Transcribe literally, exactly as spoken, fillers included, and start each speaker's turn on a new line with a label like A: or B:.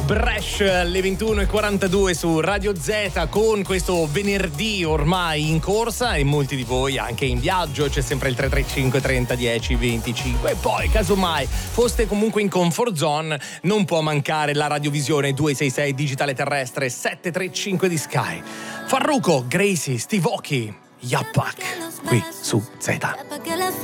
A: Bresh alle ventuno e quarantadue su Radio Z, con questo venerdì ormai in corsa e molti di voi anche in viaggio. C'è sempre il tre tre cinque trenta dieci venticinque, e poi casomai foste comunque in comfort zone non può mancare la radiovisione duecentosessantasei digitale terrestre settecentotrentacinque di Sky. Farruko, Gracie, Steve Aoki, Yappak qui su Z.